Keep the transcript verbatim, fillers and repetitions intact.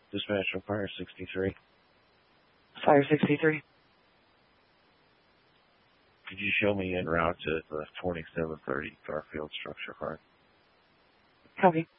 Dispatch on Fire sixty-three. Fire sixty-three. Could you show me en route to the twenty-seven thirty Garfield Structure Park? Copy.